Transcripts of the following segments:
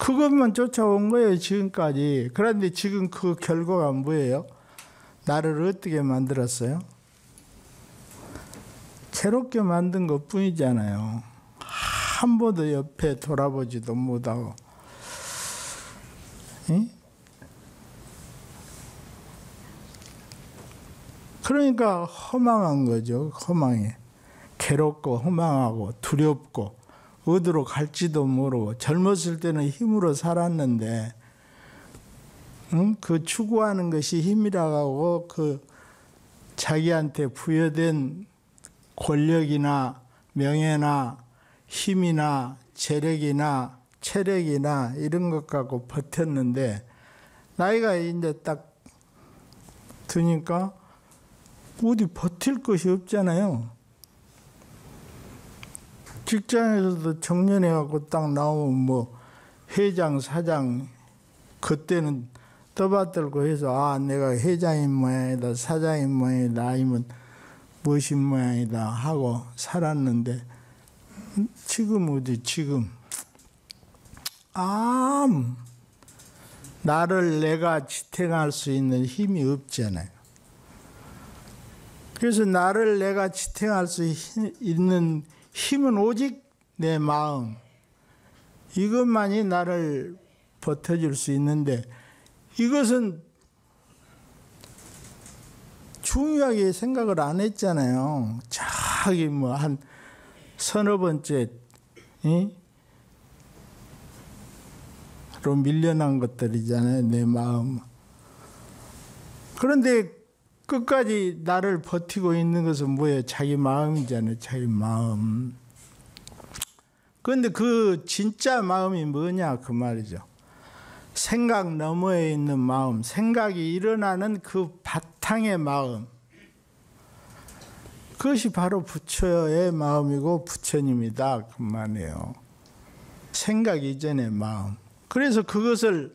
그것만 쫓아온 거예요, 지금까지. 그런데 지금 그 결과가 뭐예요? 나를 어떻게 만들었어요? 괴롭게 만든 것 뿐이잖아요. 한 번도 옆에 돌아보지도 못하고. 응? 그러니까 허망한 거죠. 허망해. 괴롭고 허망하고 두렵고 어디로 갈지도 모르고. 젊었을 때는 힘으로 살았는데 그 추구하는 것이 힘이라고 그 자기한테 부여된 권력이나 명예나 힘이나 재력이나 체력이나 이런 것 갖고 버텼는데 나이가 이제 딱 드니까 어디 버틸 것이 없잖아요. 직장에서도 정년해갖고 딱 나오면 뭐 회장, 사장, 그때는 떠받들고 해서 아 내가 회장인 모양이다, 사장인 모양이다, 아니면 무엇인 모양이다 하고 살았는데 지금 어디 지금 나를 내가 지탱할 수 있는 힘이 없잖아요. 그래서 나를 내가 지탱할 수 있는 힘은 오직 내 마음. 이것만이 나를 버텨줄 수 있는데 이것은 중요하게 생각을 안 했잖아요. 저기 뭐 한 서너 번째 로 밀려난 것들이잖아요. 내 마음. 그런데 끝까지 나를 버티고 있는 것은 뭐예요? 자기 마음이잖아요. 자기 마음. 그런데 그 진짜 마음이 뭐냐 그 말이죠. 생각 너머에 있는 마음, 생각이 일어나는 그 바탕의 마음. 그것이 바로 부처의 마음이고 부처님이다 그 말이에요. 생각 이전의 마음. 그래서 그것을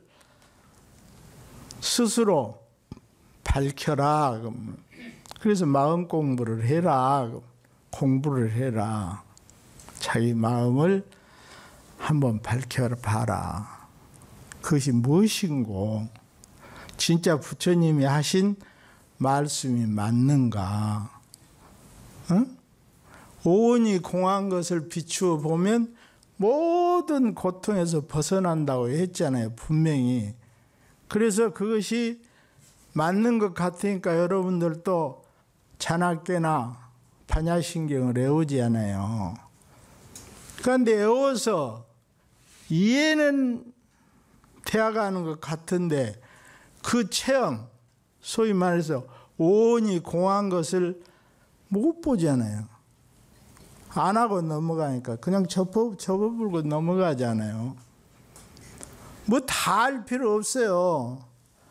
스스로 밝혀라. 그래서 마음 공부를 해라. 공부를 해라. 자기 마음을 한번 밝혀봐라. 그것이 무엇인고 진짜 부처님이 하신 말씀이 맞는가. 응? 오온이 공한 것을 비추어 보면 모든 고통에서 벗어난다고 했잖아요. 분명히. 그래서 그것이 맞는 것 같으니까 여러분들도 자나깨나 반야신경을 외우지 않아요. 그런데 외워서 이해는 되어가는 것 같은데 그 체험, 소위 말해서 오온이 공한 것을 못 보잖아요. 안 하고 넘어가니까 그냥 접어불고 넘어가잖아요. 뭐 다 할 필요 없어요.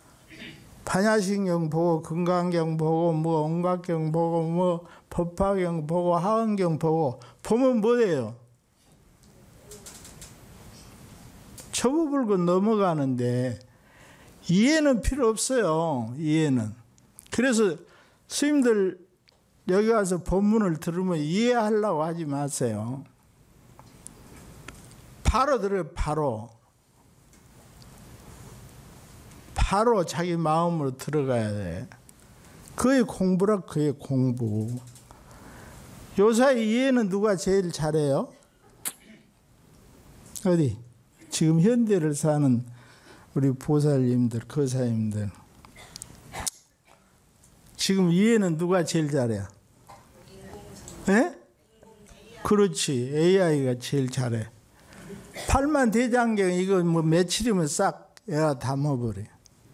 반야신경 보고 금강경 보고 뭐 온각경 보고 뭐 법화경 보고 하은경 보고 보면 뭐예요? 접어불고 넘어가는데 이해는 필요 없어요. 이해는. 그래서 스님들 여기 와서 법문을 들으면 이해하려고 하지 마세요. 바로 들어요. 바로 자기 마음으로 들어가야 돼. 그게 공부라. 그게 공부. 요사이 이해는 누가 제일 잘해요? 어디? 지금 현대를 사는 우리 보살님들, 거사님들. 지금 이해는 누가 제일 잘해요? 예? 그렇지. AI가 제일 잘해. 팔만대장경 이거 뭐 며칠이면 싹 애가 담아버려.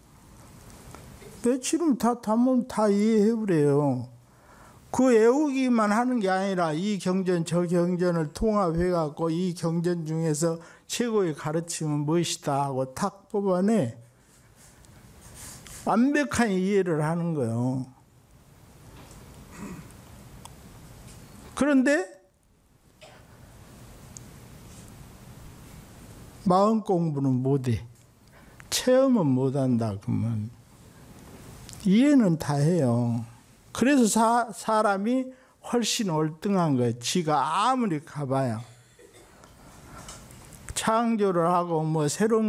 며칠이면 다 담으면 다 이해해버려요. 그 외우기만 하는 게 아니라 이 경전 저 경전을 통합해갖고 이 경전 중에서 최고의 가르침은 무엇이다 하고 탁 뽑아내. 완벽한 이해를 하는 거예요. 그런데 마음 공부는 못해. 체험은 못한다 그러면 이해는 다 해요. 그래서 사람이 훨씬 월등한 거예요. 지가 아무리 가봐야. 창조를 하고 뭐 새로운